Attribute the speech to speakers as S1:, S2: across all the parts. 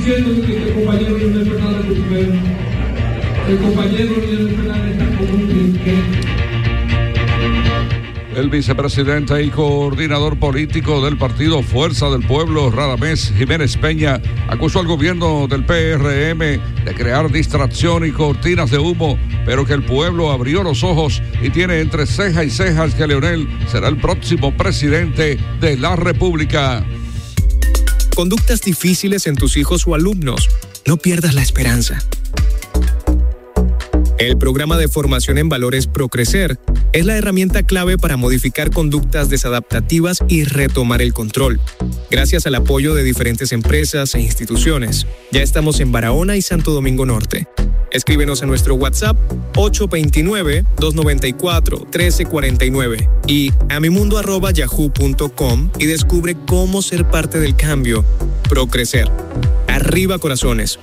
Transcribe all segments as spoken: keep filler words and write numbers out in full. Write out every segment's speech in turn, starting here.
S1: diciendo que el compañero Leonel Fernández recupera. El compañero Leonel Fernández está como un trinquete.
S2: El vicepresidente y coordinador político del partido Fuerza del Pueblo, Radamés Jiménez Peña, acusó al gobierno del P R M de crear distracción y cortinas de humo, pero que el pueblo abrió los ojos y tiene entre ceja y cejas que Leonel será el próximo presidente de la República.
S3: Conductas difíciles en tus hijos o alumnos. No pierdas la esperanza. El programa de formación en valores ProCrecer es la herramienta clave para modificar conductas desadaptativas y retomar el control. Gracias al apoyo de diferentes empresas e instituciones, ya estamos en Barahona y Santo Domingo Norte. Escríbenos a nuestro WhatsApp ocho dos nueve, dos nueve cuatro, uno tres cuatro nueve y a mimundo arroba yahoo punto com y descubre cómo ser parte del cambio. ProCrecer. Arriba corazones.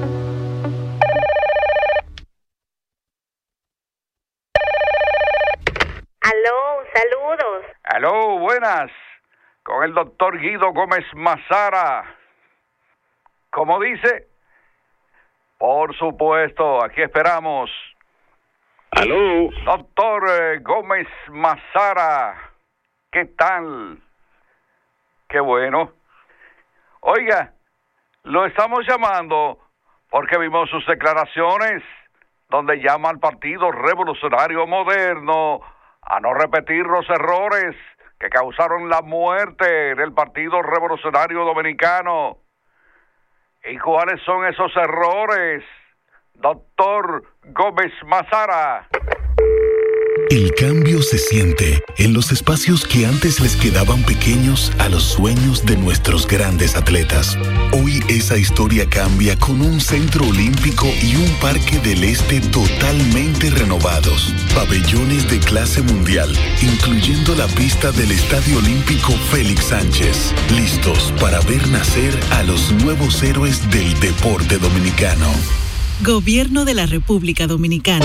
S4: Aló, saludos.
S2: Aló, buenas. Con el doctor Guido Gómez Mazara. ¿Cómo dice? Por supuesto, aquí esperamos.
S5: Aló.
S2: Doctor eh, Gómez Mazara. ¿Qué tal? Qué bueno. Oiga, lo estamos llamando porque vimos sus declaraciones donde llama al Partido Revolucionario Moderno a no repetir los errores que causaron la muerte del Partido Revolucionario Dominicano. ¿Y cuáles son esos errores, doctor Gómez Mazara?
S6: El cambio se siente en los espacios que antes les quedaban pequeños a los sueños de nuestros grandes atletas. Hoy esa historia cambia con un centro olímpico y un parque del este totalmente renovados. Pabellones de clase mundial, incluyendo la pista del Estadio Olímpico Félix Sánchez. Listos para ver nacer a los nuevos héroes del deporte dominicano.
S7: Gobierno de la República Dominicana.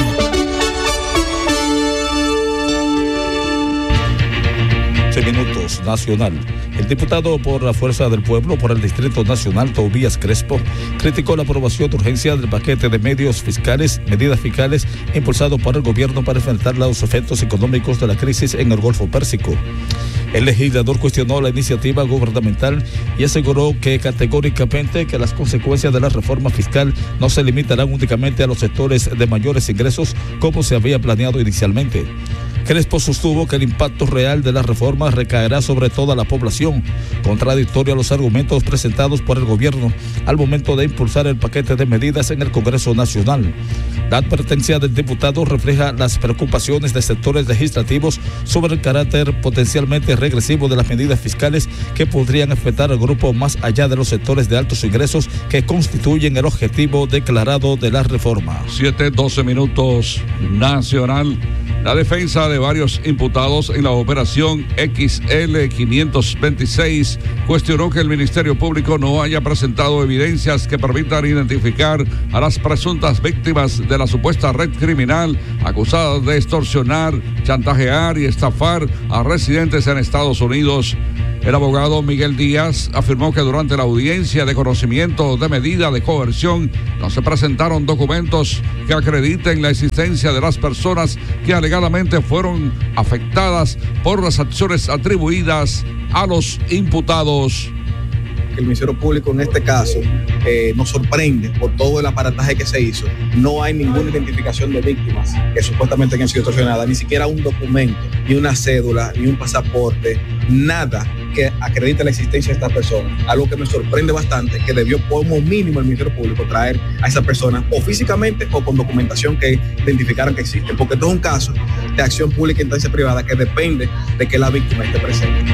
S8: Minutos Nacional. El diputado por la Fuerza del Pueblo por el Distrito Nacional, Tobías Crespo, criticó la aprobación de urgencia del paquete de medios fiscales, medidas fiscales impulsado por el gobierno para enfrentar los efectos económicos de la crisis en el Golfo Pérsico. El legislador cuestionó la iniciativa gubernamental y aseguró que categóricamente que las consecuencias de la reforma fiscal no se limitarán únicamente a los sectores de mayores ingresos como se había planeado inicialmente. Crespo sostuvo que el impacto real de la reforma recaerá sobre toda la población, contradictorio a los argumentos presentados por el gobierno al momento de impulsar el paquete de medidas en el Congreso Nacional. La advertencia del diputado refleja las preocupaciones de sectores legislativos sobre el carácter potencialmente regresivo de las medidas fiscales que podrían afectar al grupo más allá de los sectores de altos ingresos que constituyen el objetivo declarado de la reforma.
S2: siete, doce minutos. Nacional. La defensa de varios imputados en la operación X L quinientos veintiséis cuestionó que el Ministerio Público no haya presentado evidencias que permitan identificar a las presuntas víctimas de la supuesta red criminal acusada de extorsionar, chantajear y estafar a residentes en Estados Unidos. El abogado Miguel Díaz afirmó que durante la audiencia de conocimiento de medida de coerción no se presentaron documentos que acrediten la existencia de las personas que alegadamente fueron afectadas por las acciones atribuidas a los imputados.
S9: El Ministerio Público en este caso eh, nos sorprende por todo el aparataje que se hizo. No hay ninguna identificación de víctimas que supuestamente han sido extorsionadas, ni siquiera un documento, ni una cédula, ni un pasaporte, nada que acredite la existencia de esta persona. Algo que me sorprende bastante, que debió como mínimo el Ministerio Público traer a esa persona o físicamente o con documentación que identificaran que existe, porque esto es un caso de acción pública e instancia privada que depende de que la víctima esté presente.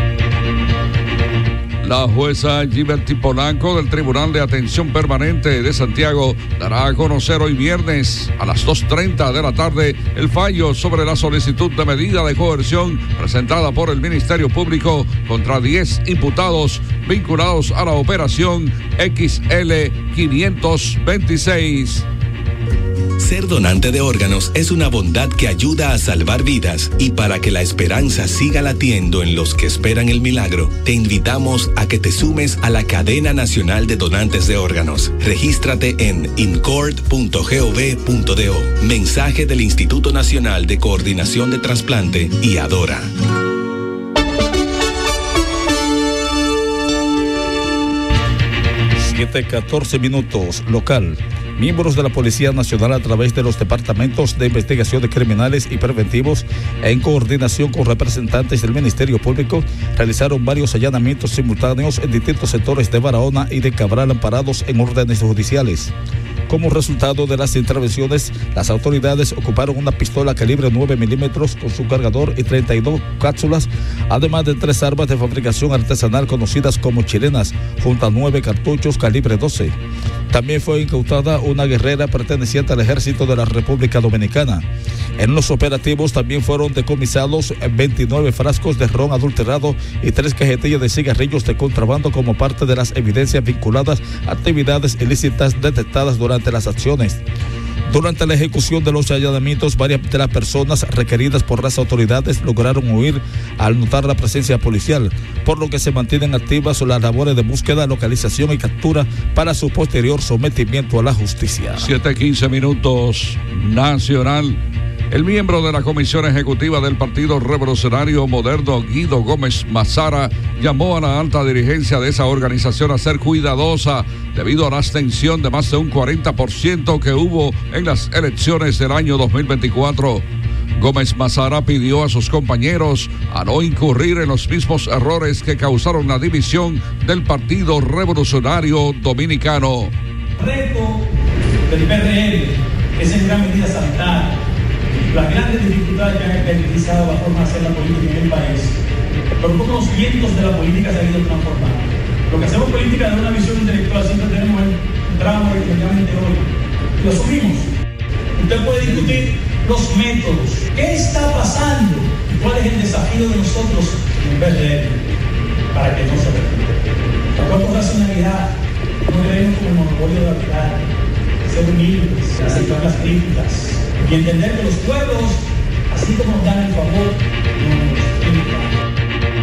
S2: La jueza Gilberti Polanco del Tribunal de Atención Permanente de Santiago dará a conocer hoy viernes a las dos treinta de la tarde el fallo sobre la solicitud de medida de coerción presentada por el Ministerio Público contra diez imputados vinculados a la operación X L quinientos veintiséis.
S10: Ser donante de órganos es una bondad que ayuda a salvar vidas, y para que la esperanza siga latiendo en los que esperan el milagro, te invitamos a que te sumes a la Cadena Nacional de Donantes de Órganos. Regístrate en incord punto gov punto do. Mensaje del Instituto Nacional de Coordinación de Trasplante y Adora.
S8: siete catorce minutos, local. Miembros de la Policía Nacional, a través de los departamentos de investigación de criminales y preventivos, en coordinación con representantes del Ministerio Público, realizaron varios allanamientos simultáneos en distintos sectores de Barahona y de Cabral, amparados en órdenes judiciales. Como resultado de las intervenciones, las autoridades ocuparon una pistola calibre nueve milímetros con su cargador y treinta y dos cápsulas, además de tres armas de fabricación artesanal conocidas como chilenas, junto a nueve cartuchos calibre doce. También fue incautada una guerrera perteneciente al Ejército de la República Dominicana. En los operativos también fueron decomisados veintinueve frascos de ron adulterado y tres cajetillas de cigarrillos de contrabando como parte de las evidencias vinculadas a actividades ilícitas detectadas durante las acciones. Durante la ejecución de los allanamientos, varias de las personas requeridas por las autoridades lograron huir al notar la presencia policial, por lo que se mantienen activas las labores de búsqueda, localización y captura para su posterior sometimiento a la justicia.
S2: siete quince minutos, nacional. El miembro de la Comisión Ejecutiva del Partido Revolucionario Moderno, Guido Gómez Mazara, llamó a la alta dirigencia de esa organización a ser cuidadosa debido a la abstención de más de un cuarenta por ciento que hubo en las elecciones del año dos mil veinticuatro. Gómez Mazara pidió a sus compañeros a no incurrir en los mismos errores que causaron la división del Partido Revolucionario Dominicano.
S11: El reto del P R M es en gran medida saltar las grandes dificultades que han caracterizado la forma de hacer la política en el país, pero poco los vientos de la política se han ido transformando. Lo que hacemos política de una visión intelectual siempre tenemos el tramo efectivamente hoy, y lo asumimos. Usted puede discutir los métodos, qué está pasando y cuál es el desafío de nosotros en vez de él, para que no se repita. Actuar con racionalidad, no creemos como el monopolio de la verdad, ser humildes, aceptar las críticas y entender que los pueblos, así como nos dan el favor, no nos critican.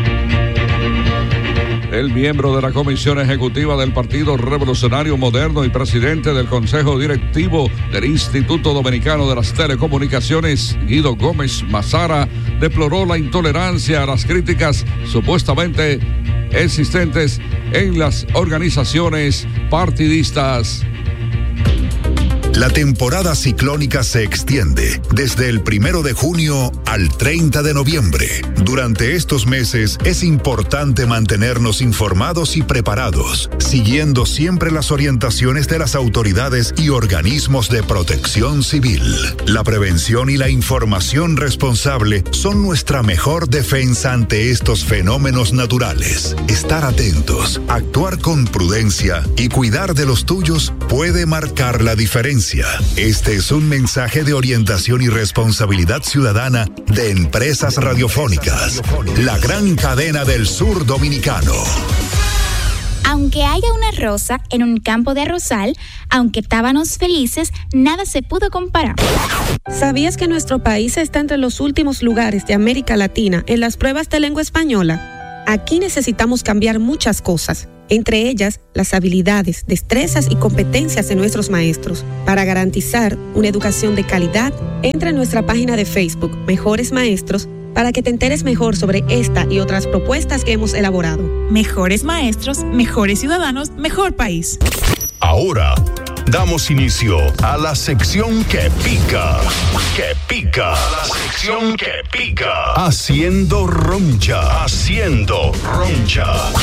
S2: El miembro de la Comisión Ejecutiva del Partido Revolucionario Moderno y presidente del Consejo Directivo del Instituto Dominicano de las Telecomunicaciones, Guido Gómez Mazara, deploró la intolerancia a las críticas supuestamente existentes en las organizaciones partidistas.
S12: La temporada ciclónica se extiende desde el primero de junio al treinta de noviembre. Durante estos meses es importante mantenernos informados y preparados, siguiendo siempre las orientaciones de las autoridades y organismos de protección civil. La prevención y la información responsable son nuestra mejor defensa ante estos fenómenos naturales. Estar atentos, actuar con prudencia y cuidar de los tuyos puede marcar la diferencia. Este es un mensaje de orientación y responsabilidad ciudadana de Empresas Radiofónicas, la gran cadena del sur dominicano.
S13: Aunque haya una rosa en un campo de arrozal, aunque tábanos felices, nada se pudo comparar.
S14: ¿Sabías que nuestro país está entre los últimos lugares de América Latina en las pruebas de lengua española? Aquí necesitamos cambiar muchas cosas, entre ellas las habilidades, destrezas y competencias de nuestros maestros. Para garantizar una educación de calidad, entra en nuestra página de Facebook, Mejores Maestros, para que te enteres mejor sobre esta y otras propuestas que hemos elaborado.
S7: Mejores maestros, mejores ciudadanos, mejor país.
S6: Ahora damos inicio a la sección que pica, que pica, la sección que pica, haciendo roncha, haciendo roncha.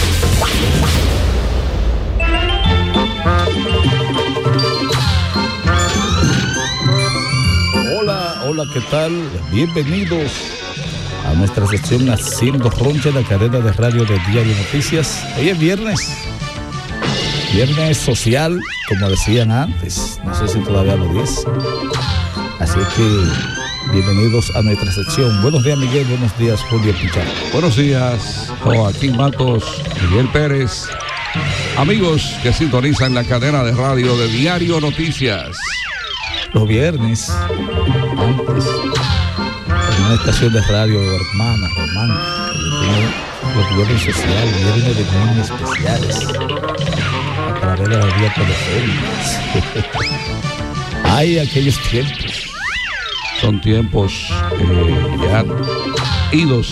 S8: Hola, hola, ¿qué tal? Bienvenidos a nuestra sección Haciendo Roncha, la cadena de radio de Diario Noticias. Hoy es viernes, viernes social, como decían antes, no sé si todavía lo dicen. Así que bienvenidos a nuestra sección. Buenos días, Miguel, buenos días, Julio Pichardo.
S2: Buenos días, Joaquín Matos, Miguel Pérez. Amigos que sintonizan la cadena de radio de Diario Noticias.
S8: los viernes, antes, en una estación de radio hermana, romántica, yo tengo los viernes sociales, viernes de niños especiales, a través de las vías telefónicas. Hay aquellos tiempos.
S2: Son tiempos eh, ya idos.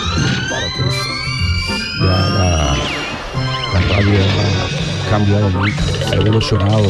S2: Ya la, la radio ha cambiado mucho, ha evolucionado.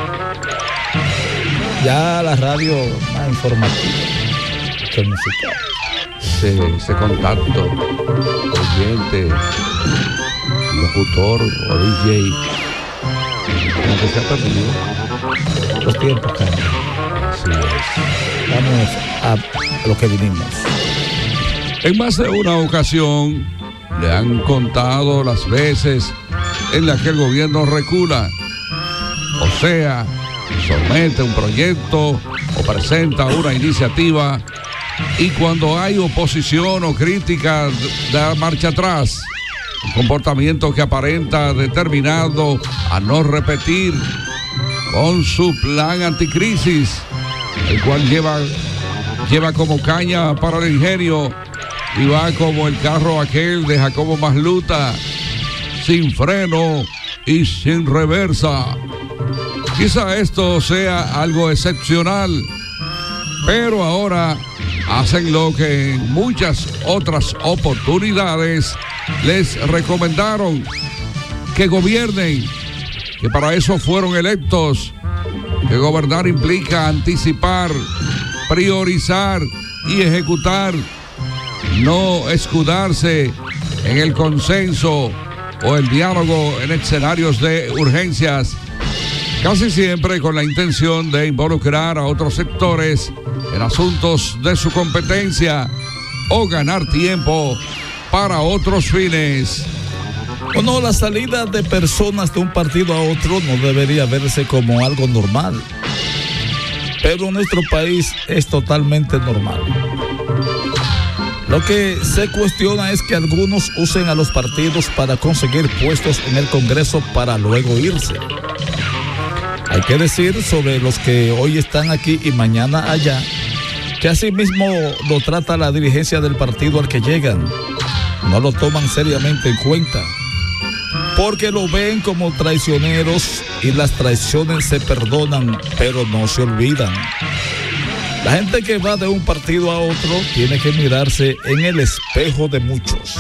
S8: Ya la radio más informativa que musical.
S2: Ese, ese contacto, oyente, locutor o D J, como que se ha perdido.
S8: Los tiempos cambian.
S2: Así es.
S8: Vamos a lo que vinimos.
S2: En más de una ocasión le han contado las veces en las que el gobierno recula, o sea, somete un proyecto o presenta una iniciativa y cuando hay oposición o crítica da marcha atrás, un comportamiento que aparenta determinado a no repetir con su plan anticrisis, el cual lleva, lleva como caña para el ingenio y va como el carro aquel de Jacobo Masluta, sin freno y sin reversa. Quizá esto sea algo excepcional, pero ahora hacen lo que en muchas otras oportunidades les recomendaron, que gobiernen, que para eso fueron electos, que gobernar implica anticipar, priorizar y ejecutar, no escudarse en el consenso o el diálogo en escenarios de urgencias, casi siempre con la intención de involucrar a otros sectores en asuntos de su competencia o ganar tiempo para otros fines.
S8: Bueno, la salida de personas de un partido a otro no debería verse como algo normal, pero en nuestro país es totalmente normal. Lo que se cuestiona es que algunos usen a los partidos para conseguir puestos en el Congreso para luego irse. Hay que decir sobre los que hoy están aquí y mañana allá, que así mismo lo trata la dirigencia del partido al que llegan. No lo toman seriamente en cuenta, porque lo ven como traicioneros y las traiciones se perdonan, pero no se olvidan. La gente que va de un partido a otro tiene que mirarse en el espejo de muchos.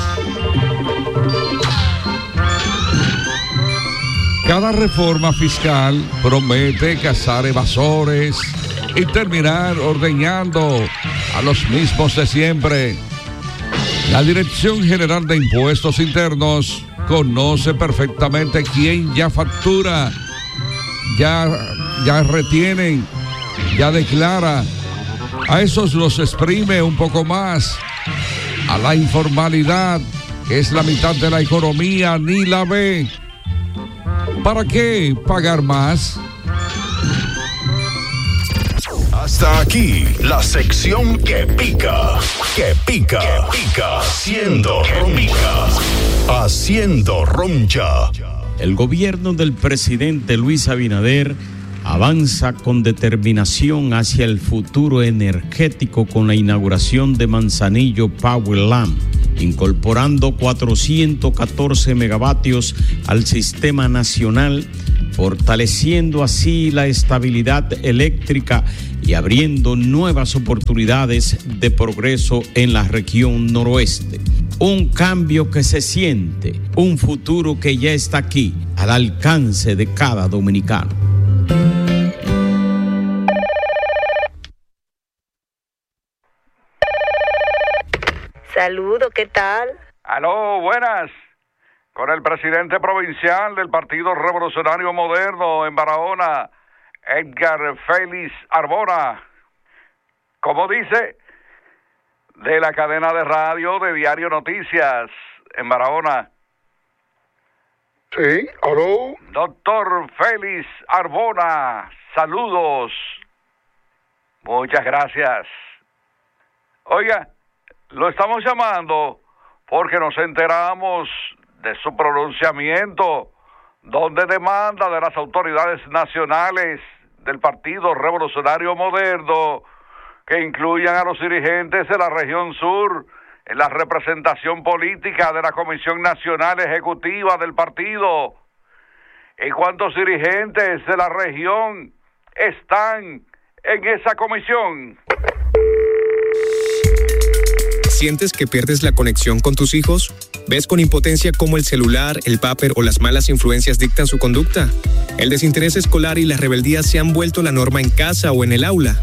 S2: Cada reforma fiscal promete cazar evasores y terminar ordeñando a los mismos de siempre. La Dirección General de Impuestos Internos conoce perfectamente quién ya factura, ya, ya retienen, ya declara. A esos los exprime un poco más. A la informalidad, que es la mitad de la economía, ni la ve. ¿Para qué pagar más?
S12: Hasta aquí la sección que pica, que pica, que pica, haciendo roncha, haciendo roncha.
S15: El gobierno del presidente Luis Abinader avanza con determinación hacia el futuro energético con la inauguración de Manzanillo Powerland, incorporando cuatrocientos catorce megavatios al sistema nacional, fortaleciendo así la estabilidad eléctrica y abriendo nuevas oportunidades de progreso en la región noroeste. Un cambio que se siente, un futuro que ya está aquí, al alcance de cada dominicano.
S4: Saludo, ¿qué tal?
S2: Aló, buenas. Con el presidente provincial del Partido Revolucionario Moderno en Barahona, Edgar Félix Arbona. Como dice, de la cadena de radio de Diario Noticias en Barahona.
S16: Sí, aló.
S2: Doctor Félix Arbona, saludos. Muchas gracias. Oiga, lo estamos llamando porque nos enteramos de su pronunciamiento, donde demanda de las autoridades nacionales del Partido Revolucionario Moderno, que incluyan a los dirigentes de la región sur en la representación política de la Comisión Nacional Ejecutiva del partido. ¿Y cuántos dirigentes de la región están en esa comisión?
S3: ¿Sientes que pierdes la conexión con tus hijos? ¿Ves con impotencia cómo el celular, el papel o las malas influencias dictan su conducta? ¿El desinterés escolar y la rebeldía se han vuelto la norma en casa o en el aula?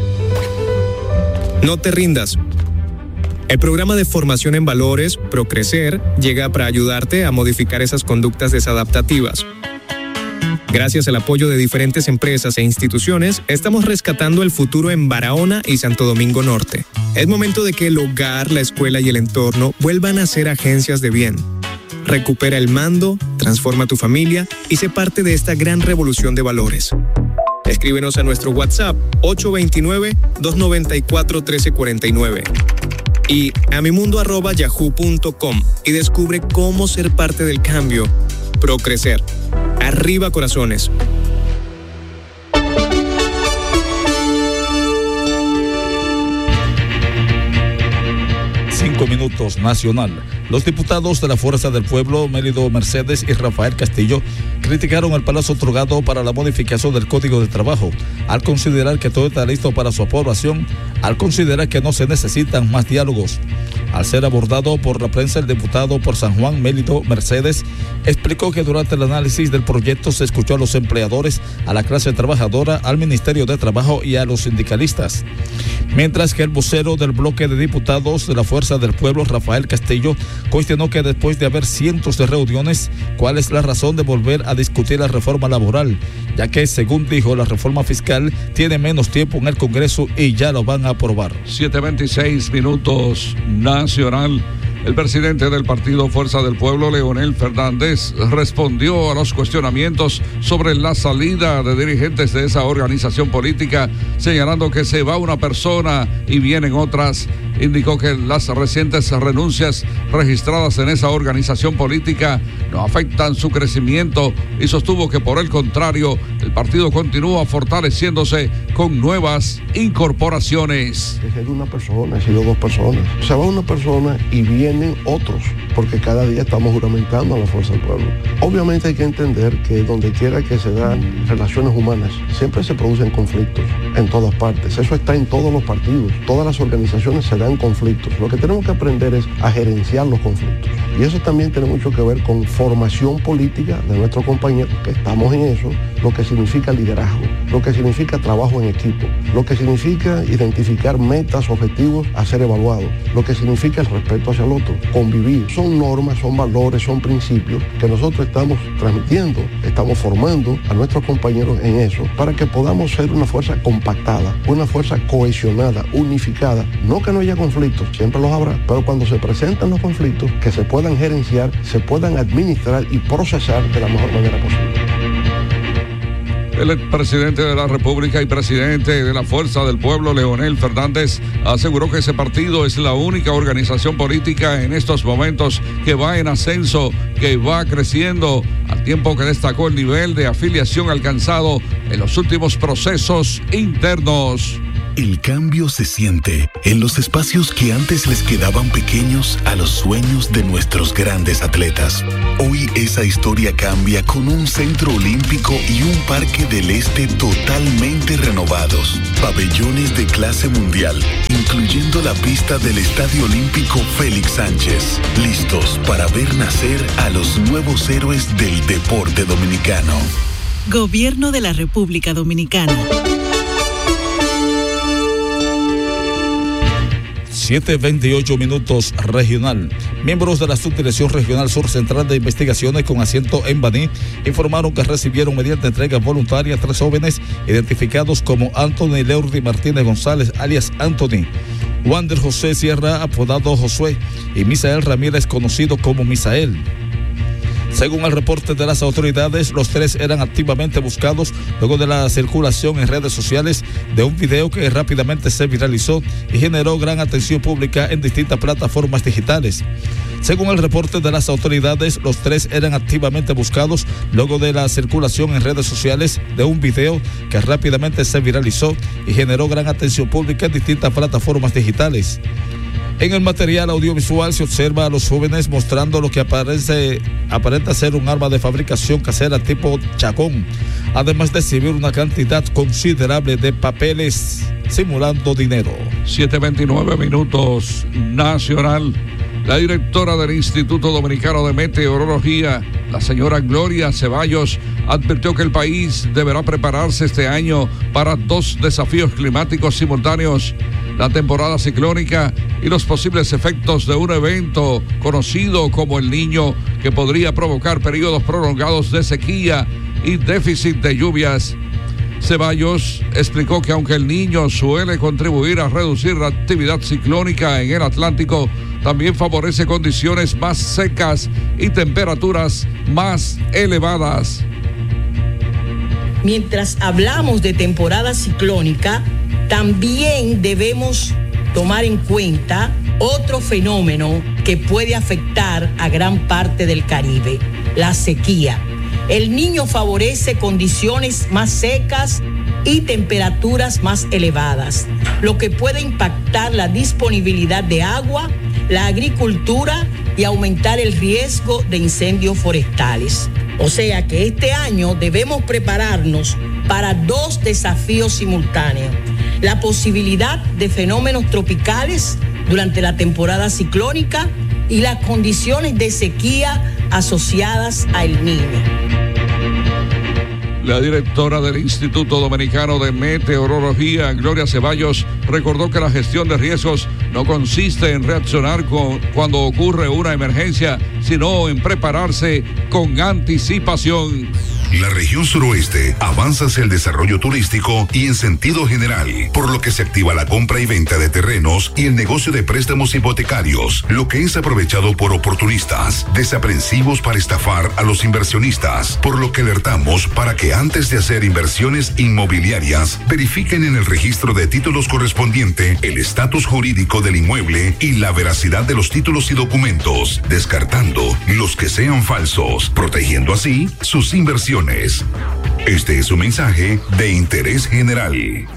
S3: No te rindas. El programa de formación en valores, Procrecer, llega para ayudarte a modificar esas conductas desadaptativas. Gracias al apoyo de diferentes empresas e instituciones, estamos rescatando el futuro en Barahona y Santo Domingo Norte. Es momento de que el hogar, la escuela y el entorno vuelvan a ser agencias de bien. Recupera el mando, transforma tu familia y sé parte de esta gran revolución de valores. Escríbenos a nuestro WhatsApp ocho dos nueve, dos nueve cuatro, uno tres cuatro nueve y a mimundo arroba yahoo punto com y descubre cómo ser parte del cambio. Procrecer. Arriba corazones.
S8: Cinco minutos nacional. Los diputados de la Fuerza del Pueblo, Mélido Mercedes y Rafael Castillo, criticaron el plazo otorgado para la modificación del Código de Trabajo, al considerar que todo está listo para su aprobación, al considerar que no se necesitan más diálogos. Al ser abordado por la prensa, el diputado por San Juan, Mélido Mercedes, explicó que durante el análisis del proyecto se escuchó a los empleadores, a la clase trabajadora, al Ministerio de Trabajo y a los sindicalistas. Mientras que el vocero del bloque de diputados de la Fuerza del Pueblo, Rafael Castillo, cuestionó que después de haber cientos de reuniones, ¿cuál es la razón de volver a discutir la reforma laboral? Ya que, según dijo, la reforma fiscal tiene menos tiempo en el Congreso y ya lo van a aprobar.
S2: siete veintiséis minutos nacional. El presidente del partido Fuerza del Pueblo, Leonel Fernández, respondió a los cuestionamientos sobre la salida de dirigentes de esa organización política, señalando que se va una persona y vienen otras. Indicó que las recientes renuncias registradas en esa organización política no afectan su crecimiento y sostuvo que, por el contrario, el partido continúa fortaleciéndose con nuevas incorporaciones.
S16: Ha sido una persona, ha sido dos personas. Se va una persona y vienen otros, porque cada día estamos juramentando a la Fuerza del Pueblo. Obviamente hay que entender que donde quiera que se dan relaciones humanas, siempre se producen conflictos, en todas partes. Eso está en todos los partidos, todas las organizaciones se dan conflictos. Lo que tenemos que aprender es a gerenciar los conflictos. Y eso también tiene mucho que ver con formación política de nuestros compañeros, que estamos en eso, lo que significa liderazgo, lo que significa trabajo en equipo, lo que significa identificar metas, objetivos a ser evaluados, lo que significa el respeto hacia el otro, convivir. Son normas, son valores, son principios que nosotros estamos transmitiendo, estamos formando a nuestros compañeros en eso, para que podamos ser una fuerza compactada, una fuerza cohesionada, unificada. No que no haya conflictos, siempre los habrá, pero cuando se presentan los conflictos, que se puedan gerenciar, se puedan administrar y procesar de la mejor manera posible.
S2: El presidente de la República y presidente de la Fuerza del Pueblo, Leonel Fernández, aseguró que ese partido es la única organización política en estos momentos que va en ascenso, que va creciendo, al tiempo que destacó el nivel de afiliación alcanzado en los últimos procesos internos.
S6: El cambio se siente en los espacios que antes les quedaban pequeños a los sueños de nuestros grandes atletas. Hoy esa historia cambia con un centro olímpico y un parque del este totalmente renovados. Pabellones de clase mundial, incluyendo la pista del Estadio Olímpico Félix Sánchez. Listos para ver nacer a los nuevos héroes del deporte dominicano.
S17: Gobierno de la República Dominicana.
S8: siete veintiocho minutos regional. Miembros de la Subdirección Regional Sur Central de Investigaciones con asiento en Baní informaron que recibieron mediante entrega voluntaria tres jóvenes identificados como Anthony Leurdi Martínez González, alias Anthony, Wander José Sierra, apodado Josué, y Misael Ramírez, conocido como Misael. Según el reporte de las autoridades, los tres eran activamente buscados luego de la circulación en redes sociales de un video que rápidamente se viralizó y generó gran atención pública en distintas plataformas digitales. Según el reporte de las autoridades, los tres eran activamente buscados luego de la circulación en redes sociales de un video que rápidamente se viralizó y generó gran atención pública en distintas plataformas digitales. En el material audiovisual se observa a los jóvenes mostrando lo que aparece, aparenta ser un arma de fabricación casera tipo chacón, además de exhibir una cantidad considerable de papeles simulando dinero.
S2: siete veintinueve minutos, Nacional. La directora del Instituto Dominicano de Meteorología, la señora Gloria Ceballos, advirtió que el país deberá prepararse este año para dos desafíos climáticos simultáneos: la temporada ciclónica y los posibles efectos de un evento conocido como el Niño, que podría provocar periodos prolongados de sequía y déficit de lluvias. Ceballos explicó que aunque el Niño suele contribuir a reducir la actividad ciclónica en el Atlántico, también favorece condiciones más secas y temperaturas más elevadas.
S18: Mientras hablamos de temporada ciclónica, también debemos tomar en cuenta otro fenómeno que puede afectar a gran parte del Caribe: la sequía. El Niño favorece condiciones más secas y temperaturas más elevadas, lo que puede impactar la disponibilidad de agua, la agricultura y aumentar el riesgo de incendios forestales. O sea que este año debemos prepararnos para dos desafíos simultáneos: la posibilidad de fenómenos tropicales durante la temporada ciclónica y las condiciones de sequía asociadas al Niño.
S2: La directora del Instituto Dominicano de Meteorología, Gloria Ceballos, recordó que la gestión de riesgos no consiste en reaccionar con, cuando ocurre una emergencia, sino en prepararse con anticipación.
S12: La región suroeste avanza hacia el desarrollo turístico y en sentido general, por lo que se activa la compra y venta de terrenos y el negocio de préstamos hipotecarios, lo que es aprovechado por oportunistas, desaprensivos para estafar a los inversionistas, por lo que alertamos para que antes de hacer inversiones inmobiliarias, verifiquen en el registro de títulos correspondiente el estatus jurídico del inmueble y la veracidad de los títulos y documentos, descartando los que sean falsos, protegiendo así sus inversiones. Este es un mensaje de interés general.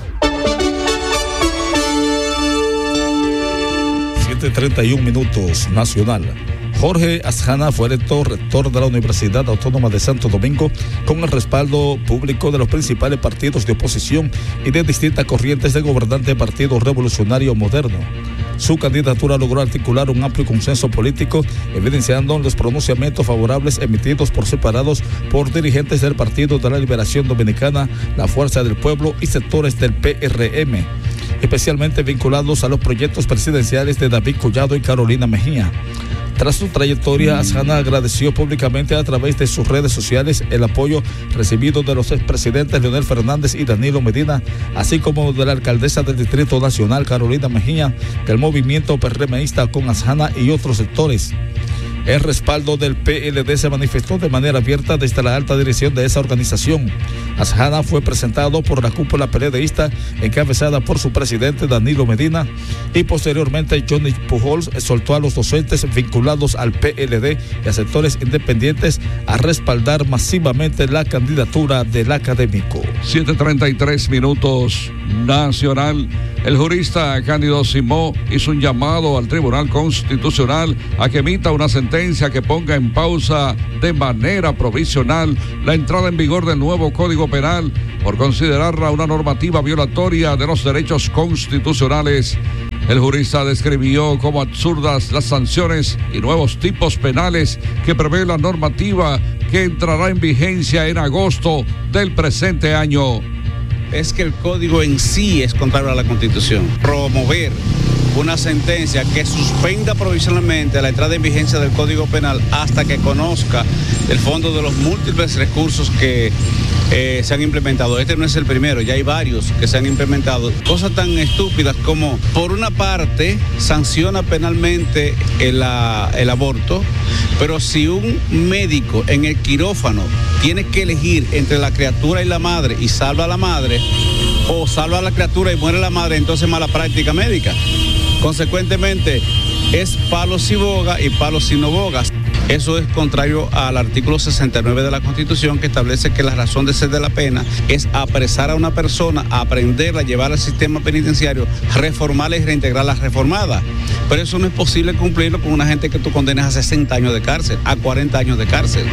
S8: siete treinta y un minutos, Nacional. Jorge Asjana fue electo rector de la Universidad Autónoma de Santo Domingo con el respaldo público de los principales partidos de oposición y de distintas corrientes del gobernante Partido Revolucionario Moderno. Su candidatura logró articular un amplio consenso político, evidenciando los pronunciamientos favorables emitidos por separados por dirigentes del Partido de la Liberación Dominicana, la Fuerza del Pueblo y sectores del P R M, especialmente vinculados a los proyectos presidenciales de David Collado y Carolina Mejía. Tras su trayectoria, Asjana agradeció públicamente a través de sus redes sociales el apoyo recibido de los expresidentes Leonel Fernández y Danilo Medina, así como de la alcaldesa del Distrito Nacional, Carolina Mejía, del movimiento PRMista con Asjana y otros sectores. El respaldo del P L D se manifestó de manera abierta desde la alta dirección de esa organización. Asjana fue presentado por la cúpula PLDista encabezada por su presidente Danilo Medina y posteriormente Johnny Pujols exhortó a los docentes vinculados al P L D y a sectores independientes a respaldar masivamente la candidatura del académico.
S2: siete treinta y tres minutos, Nacional. El jurista Cándido Simó hizo un llamado al Tribunal Constitucional a que emita una sentencia que ponga en pausa de manera provisional la entrada en vigor del nuevo Código Penal por considerarla una normativa violatoria de los derechos constitucionales. El jurista describió como absurdas las sanciones y nuevos tipos penales que prevé la normativa que entrará en vigencia en agosto del presente año.
S19: Es que el código en sí es contrario a la Constitución. Promover una sentencia que suspenda provisionalmente la entrada en vigencia del Código Penal hasta que conozca el fondo de los múltiples recursos que eh, se han implementado. Este no es el primero, ya hay varios que se han implementado. Cosas tan estúpidas como, por una parte, sanciona penalmente el, el aborto, pero si un médico en el quirófano tiene que elegir entre la criatura y la madre y salva a la madre, o salva a la criatura y muere la madre, entonces mala práctica médica. Consecuentemente, es palo si boga y palo si no boga. Eso es contrario al artículo sesenta y nueve de la Constitución, que establece que la razón de ser de la pena es apresar a una persona, aprenderla, llevarla al sistema penitenciario, reformarla y reintegrarla reformada. Pero eso no es posible cumplirlo con una gente que tú condenes a sesenta años de cárcel, a cuarenta años de cárcel.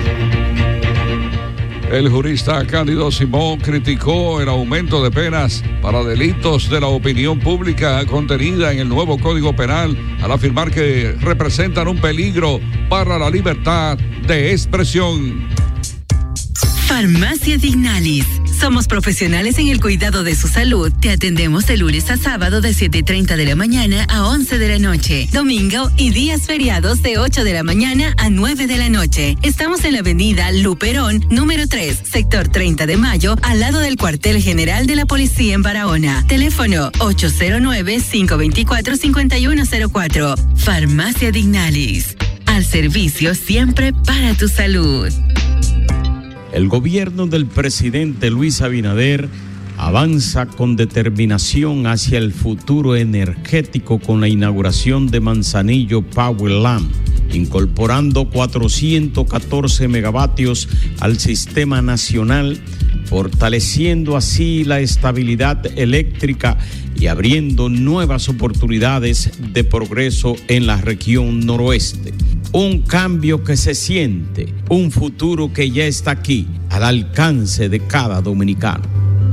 S2: El jurista Cándido Simón criticó el aumento de penas para delitos de la opinión pública contenida en el nuevo Código Penal, al afirmar que representan un peligro para la libertad de expresión.
S20: Farmacia Dignalis. Somos profesionales en el cuidado de su salud. Te atendemos de lunes a sábado de siete y treinta de la mañana a once de la noche. Domingo y días feriados de ocho de la mañana a nueve de la noche. Estamos en la avenida Luperón, número tres, sector treinta de mayo, al lado del cuartel general de la policía en Barahona. Teléfono ocho cero nueve, cinco dos cuatro, cinco uno cero cuatro. Farmacia Dignalis. Al servicio siempre para tu salud.
S15: El gobierno del presidente Luis Abinader avanza con determinación hacia el futuro energético con la inauguración de Manzanillo Power Line, incorporando cuatrocientos catorce megavatios al sistema nacional, fortaleciendo así la estabilidad eléctrica y abriendo nuevas oportunidades de progreso en la región noroeste. Un cambio que se siente, un futuro que ya está aquí, al alcance de cada dominicano.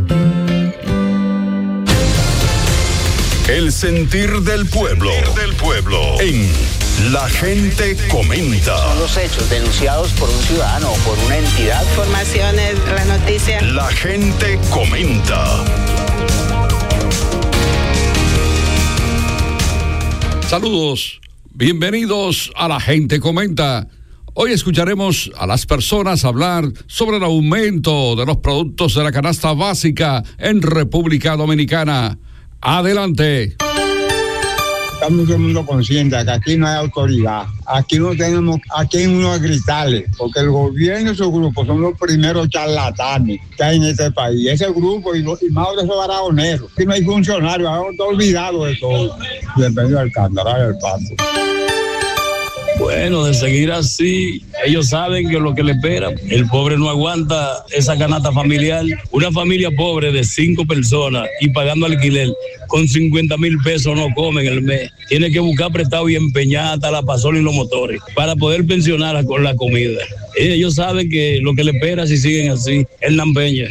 S12: El sentir del pueblo, del pueblo, en La Gente Comenta.
S21: Son los hechos denunciados por un ciudadano o por una entidad.
S22: Informaciones, las noticias.
S12: La Gente Comenta.
S2: Saludos, bienvenidos a La Gente Comenta. Hoy escucharemos a las personas hablar sobre el aumento de los productos de la canasta básica en República Dominicana. Adelante.
S23: Estamos todo el mundo consciente de que aquí no hay autoridad. Aquí no tenemos, aquí hay unos gritales, porque el gobierno y su grupo son los primeros charlatanes que hay en este país. Ese grupo y, y más de esos barajoneros. Aquí no hay funcionarios, habíamos todo olvidado de todo. Bienvenido al Alcántara del Paso.
S24: Bueno, de seguir así, ellos saben que lo que le espera, el pobre no aguanta esa canasta familiar. Una familia pobre de cinco personas y pagando alquiler con cincuenta mil pesos no comen el mes. Tiene que buscar prestado y empeñar hasta la pasola y los motores para poder pensionar con la comida. Ellos saben que lo que le espera si siguen así es la empeña.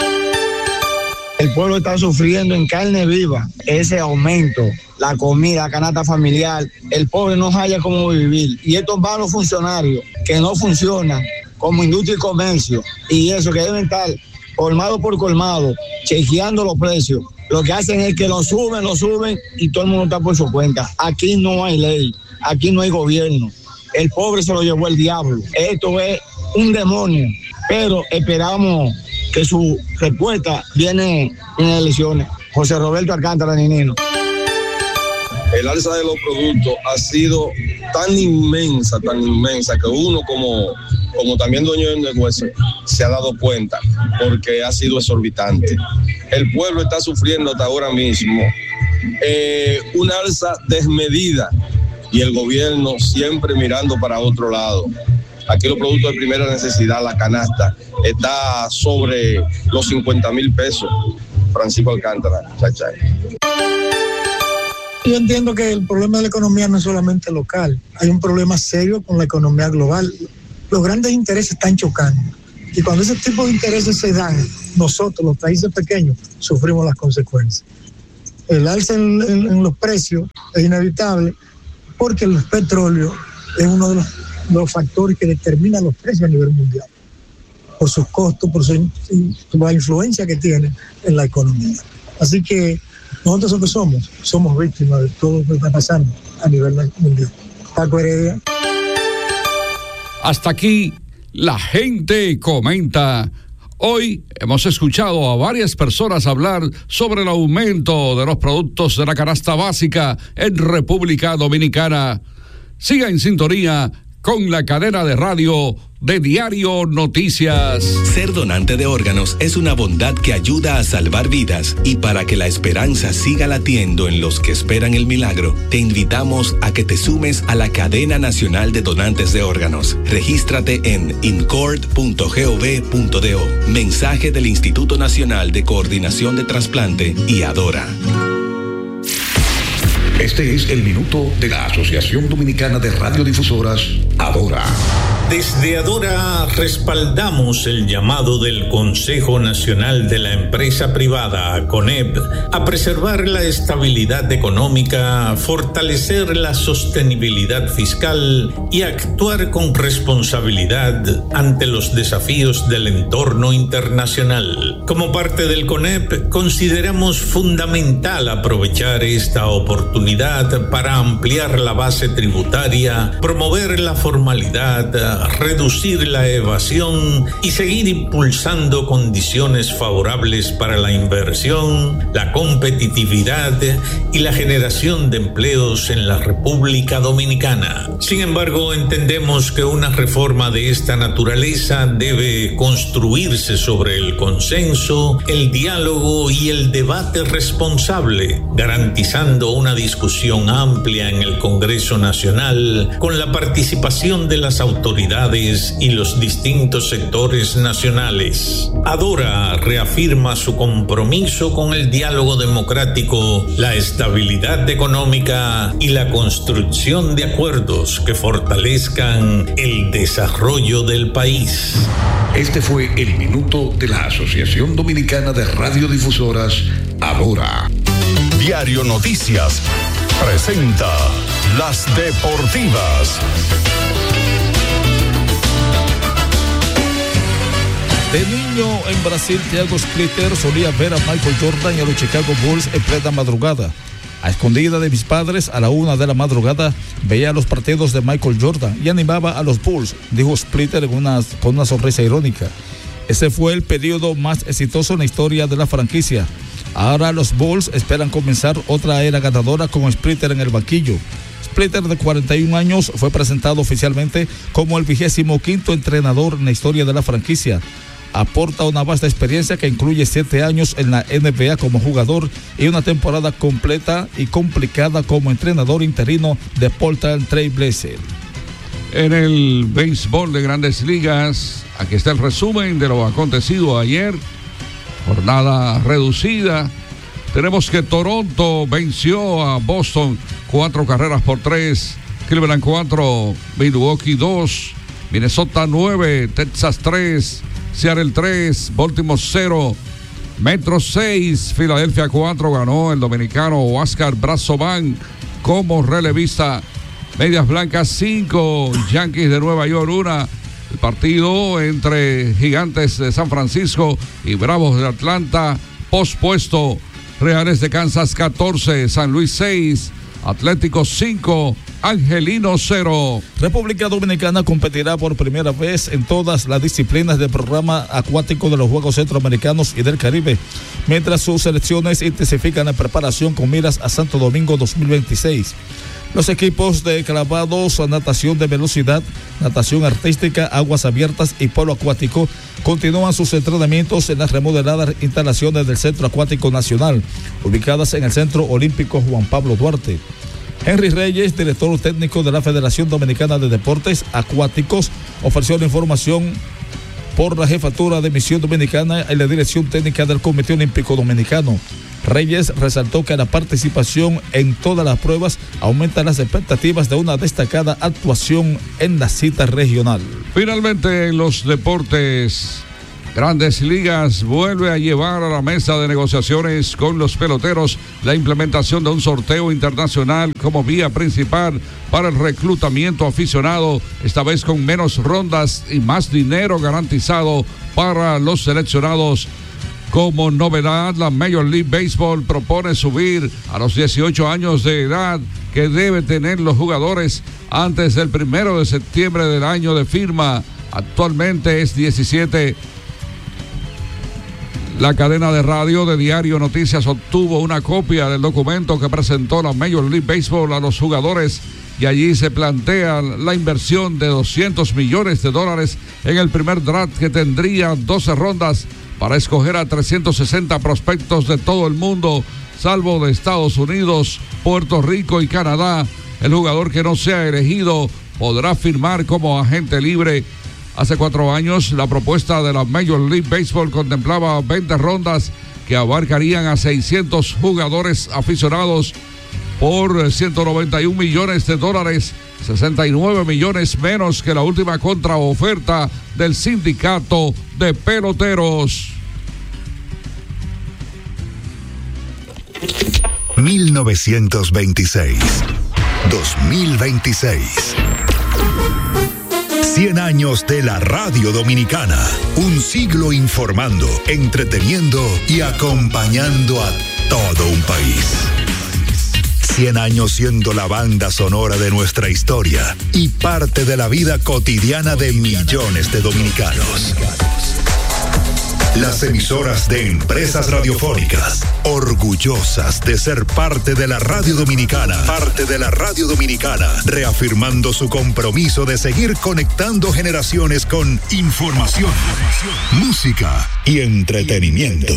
S23: El pueblo está sufriendo en carne viva ese aumento, la comida, la canasta familiar. El pobre no halla cómo vivir. Y estos malos funcionarios que no funcionan como industria y comercio, y eso que deben estar colmado por colmado, chequeando los precios, lo que hacen es que lo suben, lo suben y todo el mundo está por su cuenta. Aquí no hay ley, aquí no hay gobierno. El pobre se lo llevó el diablo. Esto es un demonio, pero esperamos que su respuesta viene en elecciones. José Roberto Alcántara Ninino.
S25: El alza de los productos ha sido tan inmensa, tan inmensa, que uno como, como también dueño del negocio se ha dado cuenta, porque ha sido exorbitante. El pueblo está sufriendo hasta ahora mismo eh, una alza desmedida y el gobierno siempre mirando para otro lado. Aquí los productos de primera necesidad, la canasta, está sobre los cincuenta mil pesos. Francisco Alcántara, chachay.
S26: Yo entiendo que el problema de la economía no es solamente local, hay un problema serio con la economía global. Los grandes intereses están chocando y cuando ese tipo de intereses se dan, nosotros, los países pequeños, sufrimos las consecuencias. El alza en, en, en los precios es inevitable porque el petróleo es uno de los los factores que determinan los precios a nivel mundial, por sus costos, por su, por la influencia que tiene en la economía. Así que Nosotros lo que somos, somos víctimas de todo lo que está pasando a nivel mundial. Paco Heredia.
S2: Hasta aquí, la gente comenta. Hoy hemos escuchado a varias personas hablar sobre el aumento de los productos de la canasta básica en República Dominicana. Siga en sintonía con la cadena de radio de Diario Noticias.
S1: Ser donante de órganos es una bondad que ayuda a salvar vidas, y para que la esperanza siga latiendo en los que esperan el milagro, te invitamos a que te sumes a la cadena nacional de donantes de órganos. Regístrate en incord punto gov punto do. Mensaje del Instituto Nacional de Coordinación de Trasplante y Adora.
S12: Este es el minuto de la Asociación Dominicana de Radiodifusoras, Adora.
S5: Desde Adora respaldamos el llamado del Consejo Nacional de la Empresa Privada, CONEP, a preservar la estabilidad económica, fortalecer la sostenibilidad fiscal y actuar con responsabilidad ante los desafíos del entorno internacional. Como parte del CONEP, consideramos fundamental aprovechar esta oportunidad para ampliar la base tributaria, promover la formalidad, reducir la evasión y seguir impulsando condiciones favorables para la inversión, la competitividad y la generación de empleos en la República Dominicana. Sin embargo, entendemos que una reforma de esta naturaleza debe construirse sobre el consenso, el diálogo y el debate responsable, garantizando una discusión amplia en el Congreso Nacional con la participación de las autoridades y los distintos sectores nacionales. Adora reafirma su compromiso con el diálogo democrático, la estabilidad económica y la construcción de acuerdos que fortalezcan el desarrollo del país.
S12: Este fue el minuto de la Asociación Dominicana de Radiodifusoras, Adora.
S6: Diario Noticias presenta Las Deportivas.
S8: De niño en Brasil, Thiago Splitter solía ver a Michael Jordan y a los Chicago Bulls en plena madrugada. A escondida de mis padres, a la una de la madrugada, veía los partidos de Michael Jordan y animaba a los Bulls, dijo Splitter con una, con una sonrisa irónica. Ese fue el periodo más exitoso en la historia de la franquicia. Ahora los Bulls esperan comenzar otra era ganadora con Splitter en el banquillo. Splitter, de cuarenta y un años, fue presentado oficialmente como el vigésimo quinto entrenador en la historia de la franquicia. Aporta una vasta experiencia que incluye siete años en la N B A como jugador y una temporada completa y complicada como entrenador interino de Portland Trail Blazers.
S2: En el béisbol de Grandes Ligas, aquí está el resumen de lo acontecido ayer. Jornada reducida. Tenemos que Toronto venció a Boston cuatro carreras por tres. Cleveland cuatro, Milwaukee dos, Minnesota nueve, Texas tres, Seattle tres, Baltimore cero, Metro seis, Filadelfia cuatro. Ganó el dominicano Oscar Brazovan como relevista. Medias Blancas cinco, Yankees de Nueva York uno. El partido entre Gigantes de San Francisco y Bravos de Atlanta pospuesto. Reales de Kansas catorce, San Luis seis, Atlético cinco, Angelino cero.
S8: República Dominicana competirá por primera vez en todas las disciplinas del programa acuático de los Juegos Centroamericanos y del Caribe, mientras sus selecciones intensifican la preparación con miras a Santo Domingo dos mil veintiséis. Los equipos de clavados, natación de velocidad, natación artística, aguas abiertas y polo acuático continúan sus entrenamientos en las remodeladas instalaciones del Centro Acuático Nacional, ubicadas en el Centro Olímpico Juan Pablo Duarte. Henry Reyes, director técnico de la Federación Dominicana de Deportes Acuáticos, ofreció la información por la Jefatura de Misión Dominicana y la Dirección Técnica del Comité Olímpico Dominicano. Reyes resaltó que la participación en todas las pruebas aumenta las expectativas de una destacada actuación en la cita regional.
S2: Finalmente, en los deportes, Grandes Ligas vuelve a llevar a la mesa de negociaciones con los peloteros la implementación de un sorteo internacional como vía principal para el reclutamiento aficionado, esta vez con menos rondas y más dinero garantizado para los seleccionados. Como novedad, la Major League Baseball propone subir a los dieciocho años de edad que deben tener los jugadores antes del primero de septiembre del año de firma. Actualmente es diecisiete. La cadena de radio de Diario Noticias obtuvo una copia del documento que presentó la Major League Baseball a los jugadores y allí se plantea la inversión de doscientos millones de dólares en el primer draft que tendría doce rondas para escoger a trescientos sesenta prospectos de todo el mundo, salvo de Estados Unidos, Puerto Rico y Canadá. El jugador que no sea elegido podrá firmar como agente libre. Hace cuatro años, la propuesta de la Major League Baseball contemplaba veinte rondas que abarcarían a seiscientos jugadores aficionados por ciento noventa y un millones de dólares, sesenta y nueve millones menos que la última contraoferta del sindicato de peloteros.
S12: mil novecientos veintiséis, dos mil veintiséis. cien años de la radio dominicana. Un siglo informando, entreteniendo y acompañando a todo un país. cien años siendo la banda sonora de nuestra historia y parte de la vida cotidiana de millones de dominicanos. Las emisoras de Empresas Radiofónicas, orgullosas de ser parte de la radio dominicana, parte de la radio dominicana, reafirmando su compromiso de seguir conectando generaciones con información, música y entretenimiento.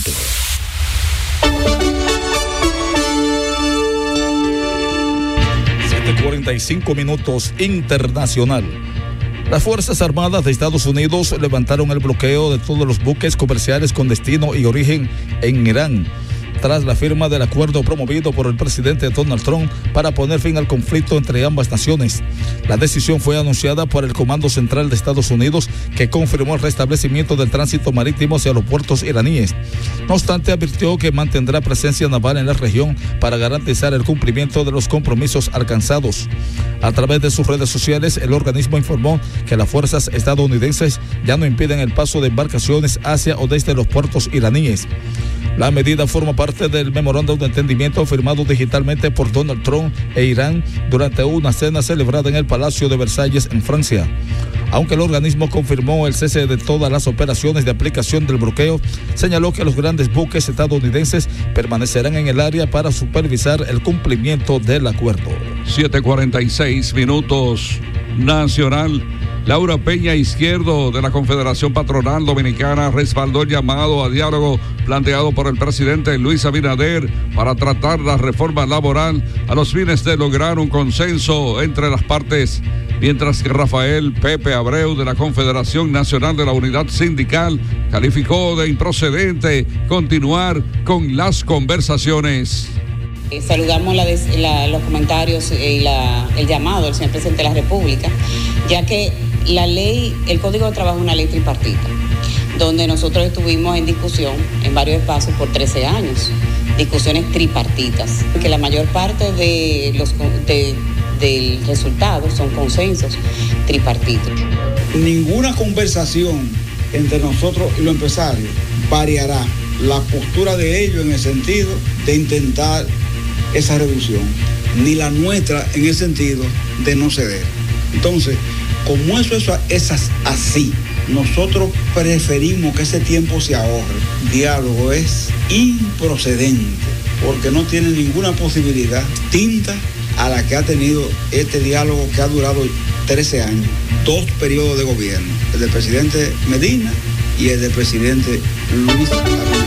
S8: siete cuarenta y cinco minutos internacional. Las Fuerzas Armadas de Estados Unidos levantaron el bloqueo de todos los buques comerciales con destino y origen en Irán, tras la firma del acuerdo promovido por el presidente Donald Trump para poner fin al conflicto entre ambas naciones. La decisión fue anunciada por el Comando Central de Estados Unidos, que confirmó el restablecimiento del tránsito marítimo hacia los puertos iraníes. No obstante, advirtió que mantendrá presencia naval en la región para garantizar el cumplimiento de los compromisos alcanzados. A través de sus redes sociales, el organismo informó que las fuerzas estadounidenses ya no impiden el paso de embarcaciones hacia o desde los puertos iraníes. La medida forma parte del memorándum de entendimiento firmado digitalmente por Donald Trump e Irán durante una cena celebrada en el Palacio de Versalles, en Francia. Aunque el organismo confirmó el cese de todas las operaciones de aplicación del bloqueo, señaló que los grandes buques estadounidenses permanecerán en el área para supervisar el cumplimiento del acuerdo.
S2: siete cuarenta y seis minutos. Nacional. Laura Peña Izquierdo, de la Confederación Patronal Dominicana, respaldó el llamado a diálogo planteado por el presidente Luis Abinader para tratar la reforma laboral a los fines de lograr un consenso entre las partes, mientras que Rafael Pepe Abreu, de la Confederación Nacional de la Unidad Sindical, calificó de improcedente continuar con las conversaciones.
S7: Eh, saludamos la, la, los comentarios y la, el llamado del señor presidente de la República, ya que la ley, el Código de Trabajo es una ley tripartita, donde nosotros estuvimos en discusión en varios espacios por trece años, discusiones tripartitas, que la mayor parte de los de, del resultado son consensos tripartitos.
S9: Ninguna conversación entre nosotros y los empresarios variará la postura de ellos en el sentido de intentar esa reducción, ni la nuestra en el sentido de no ceder. Entonces, como eso, eso es así, nosotros preferimos que ese tiempo se ahorre. Diálogo es improcedente, porque no tiene ninguna posibilidad distinta a la que ha tenido este diálogo que ha durado trece años, dos periodos de gobierno, el del presidente Medina y el del presidente Luis Abinader.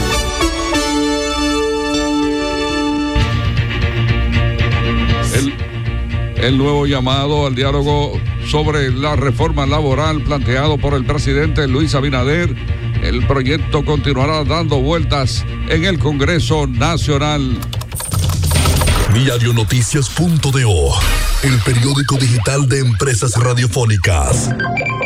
S2: El, el nuevo llamado al diálogo sobre la reforma laboral planteado por el presidente Luis Abinader. El proyecto continuará dando vueltas en el Congreso Nacional.
S6: Diario Noticias punto do, el periódico digital de Empresas Radiofónicas.